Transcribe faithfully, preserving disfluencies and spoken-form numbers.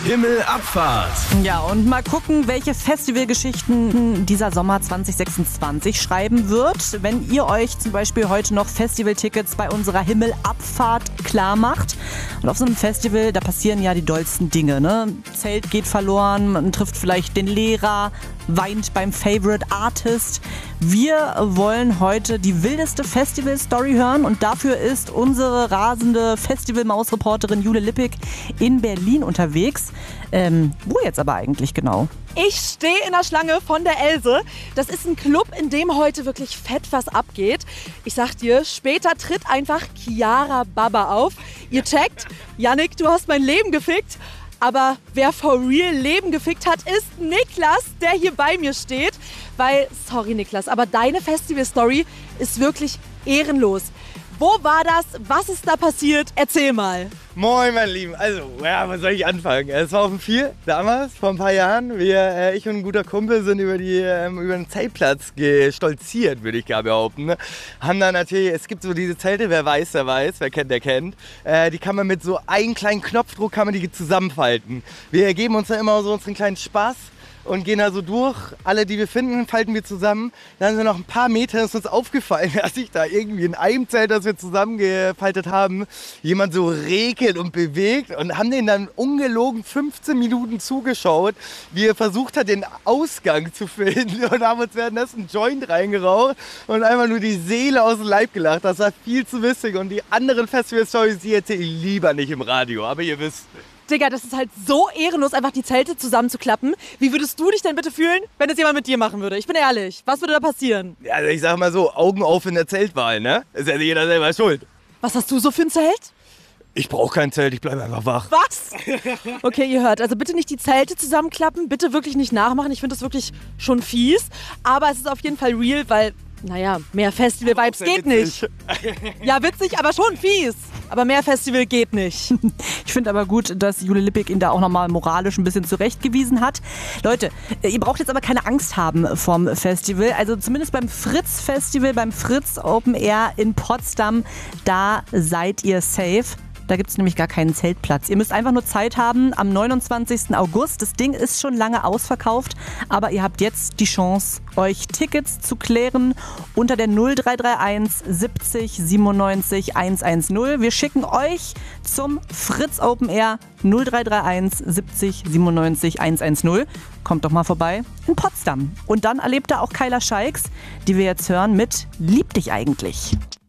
Himmelabfahrt. Ja, und mal gucken, welche Festivalgeschichten dieser Sommer zwanzig sechsundzwanzig schreiben wird. Wenn ihr euch zum Beispiel heute noch Festivaltickets bei unserer Himmelabfahrt klar macht. Und auf so einem Festival, da passieren ja die dollsten Dinge, ne? Zelt geht verloren, man trifft vielleicht den Lehrer, weint beim Favorite Artist. Wir wollen heute die wildeste Festival-Story hören und dafür ist unsere rasende Festival-Maus-Reporterin Jule Lippig in Berlin unterwegs. Ähm, wo jetzt aber eigentlich genau? Ich stehe in der Schlange von der Else. Das ist ein Club, in dem heute wirklich fett was abgeht. Ich sag dir, später tritt einfach Chiara Baba auf. Ihr checkt, Yannick, du hast mein Leben gefickt. Aber wer for real Leben gefickt hat, ist Niklas, der hier bei mir steht. Weil, sorry Niklas, aber deine Festival-Story ist wirklich ehrenlos. Wo war das? Was ist da passiert? Erzähl mal. Moin, mein Lieben. Also, ja, was soll ich anfangen? Es war auf dem Vier, damals, vor ein paar Jahren. Wir, äh, ich und ein guter Kumpel sind über, die, ähm, über den Zeltplatz gestolziert, würde ich gar behaupten. Ne? Haben da natürlich, es gibt so diese Zelte, wer weiß, der weiß, wer kennt, der kennt. Äh, die kann man mit so einem kleinen Knopfdruck kann man die zusammenfalten. Wir geben uns da immer so unseren kleinen Spaß und gehen da so durch. Alle, die wir finden, falten wir zusammen. Dann sind wir noch ein paar Meter, ist uns aufgefallen, dass sich da irgendwie in einem Zelt, das wir zusammengefaltet haben, jemand so regelt und bewegt und haben den dann ungelogen fünfzehn Minuten zugeschaut, wie er versucht hat, den Ausgang zu finden und haben uns währenddessen einen Joint reingeraucht und einfach nur die Seele aus dem Leib gelacht. Das war viel zu witzig und die anderen Festival-Stories, die erzähle ich lieber nicht im Radio, aber ihr wisst. Digga, das ist halt so ehrenlos, einfach die Zelte zusammenzuklappen. Wie würdest du dich denn bitte fühlen, wenn das jemand mit dir machen würde? Ich bin ehrlich, was würde da passieren? Also ich sag mal so, Augen auf in der Zeltwahl, ne? Ist ja jeder selber schuld. Was hast du so für ein Zelt? Ich brauche kein Zelt, ich bleibe einfach wach. Was? Okay, ihr hört, also bitte nicht die Zelte zusammenklappen, bitte wirklich nicht nachmachen. Ich finde das wirklich schon fies, aber es ist auf jeden Fall real, weil, naja, mehr Festival-Vibes geht nicht. Ja, witzig, aber schon fies. Aber mehr Festival geht nicht. Ich finde aber gut, dass Jule Lippig ihn da auch nochmal moralisch ein bisschen zurechtgewiesen hat. Leute, ihr braucht jetzt aber keine Angst haben vom Festival. Also zumindest beim Fritz-Festival, beim Fritz Open Air in Potsdam, da seid ihr safe. Da gibt es nämlich gar keinen Zeltplatz. Ihr müsst einfach nur Zeit haben am neunundzwanzigsten August. Das Ding ist schon lange ausverkauft, aber ihr habt jetzt die Chance, euch Tickets zu klären unter der null drei drei eins siebzig siebenundneunzig hundertzehn. Wir schicken euch zum Fritz Open Air null drei drei eins siebzig siebenundneunzig hundertzehn. Kommt doch mal vorbei in Potsdam. Und dann erlebt da auch Kyla Scheiks, die wir jetzt hören mit Lieb dich eigentlich.